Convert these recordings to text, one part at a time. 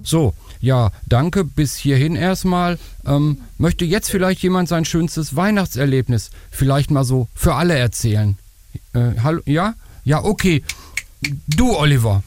So, ja, danke, bis hierhin erstmal. Möchte jetzt vielleicht jemand sein schönstes Weihnachtserlebnis vielleicht mal so für alle erzählen? Hallo, ja? Ja, okay. Du, Oliver.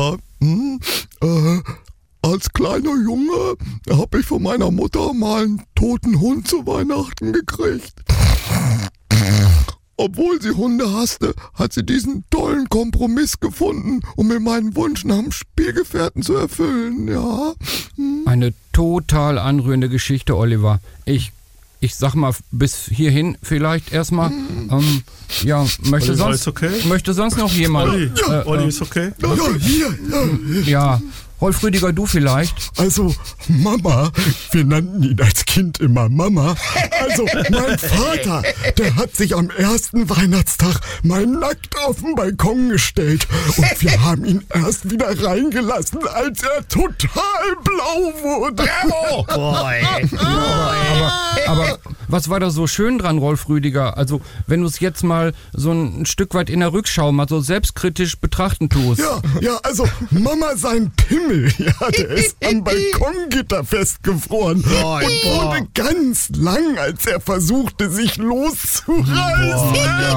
Als kleiner Junge habe ich von meiner Mutter mal einen toten Hund zu Weihnachten gekriegt. Obwohl sie Hunde hasste, hat sie diesen tollen Kompromiss gefunden, um mir meinen Wunsch nach dem Spielgefährten zu erfüllen, ja. Eine total anrührende Geschichte, Oliver. Ich sag mal, bis hierhin vielleicht erstmal. Ja, möchte sonst noch jemand? Olli, ist okay? Ja, hier. Ja, Rolf Rüdiger, du vielleicht? Also, Mama, wir nannten ihn als Kind immer Mama. Also, mein Vater, der hat sich am ersten Weihnachtstag mal nackt auf den Balkon gestellt. Und wir haben ihn erst wieder reingelassen, als er total blau wurde. Aber was war da so schön dran, Rolf Rüdiger? Also, wenn du es jetzt mal so ein Stück weit in der Rückschau mal so selbstkritisch betrachten tust. Ja, also, Mama, sein Pimmel, der ist am Balkongitter festgefroren und wurde ganz lang, als er versuchte, sich loszureißen.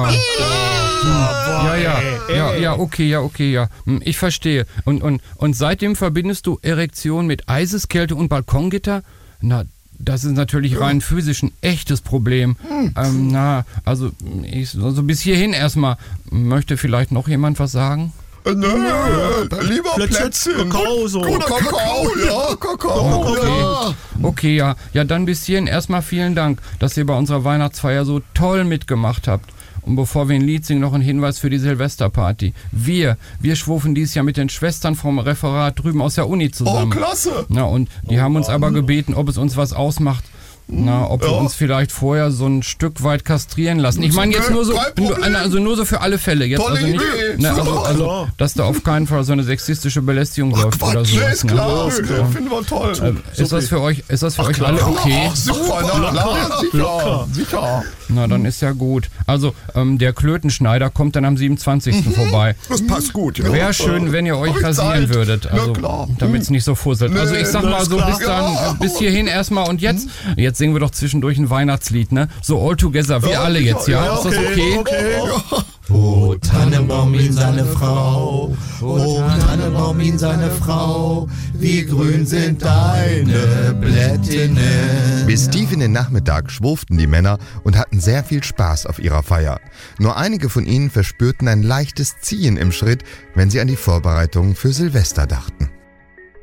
Okay. Ich verstehe. Und seitdem verbindest du Erektion mit Eiseskälte und Balkongitter? Na, das ist natürlich rein physisch ein echtes Problem. Also bis hierhin erstmal. Möchte vielleicht noch jemand was sagen? Lieber Plätzchen. Kakao. Okay, ja, dann bis hierhin erstmal vielen Dank, dass ihr bei unserer Weihnachtsfeier so toll mitgemacht habt. Und bevor wir ein Lied singen, noch ein Hinweis für die Silvesterparty. Wir schwufen dieses Jahr mit den Schwestern vom Referat drüben aus der Uni zusammen. Oh, klasse! Na, und die haben uns aber gebeten, ob es uns was ausmacht. Ob wir uns vielleicht vorher so ein Stück weit kastrieren lassen. Ich meine jetzt nur so für alle Fälle. Jetzt Tolle also nicht, Idee. Also, dass da auf keinen Fall so eine sexistische Belästigung läuft oder so. Ist klar, finden wir toll. Ist das für euch alle okay? Sicher. Na, dann ist ja gut. Also, der Klötenschneider kommt dann am 27. vorbei. Das passt gut, ja. Wäre schön, wenn ihr euch rasieren würdet. Also, damit es nicht so fusselt. Also, ich sag mal so, bis hierhin erstmal und jetzt singen wir doch zwischendurch ein Weihnachtslied, ne? So all together, wir alle jetzt, ja? Ist das okay? O Tannenbaum seine Frau, o Tannenbaum seine Frau, wie grün sind deine Blättinnen. Bis tief in den Nachmittag schwurften die Männer und hatten sehr viel Spaß auf ihrer Feier. Nur einige von ihnen verspürten ein leichtes Ziehen im Schritt, wenn sie an die Vorbereitungen für Silvester dachten.